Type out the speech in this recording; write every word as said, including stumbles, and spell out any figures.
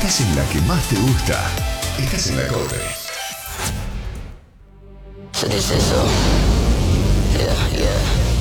estás en la que más te gusta. Estás en la corte. Se dice eso. Yeah, yeah.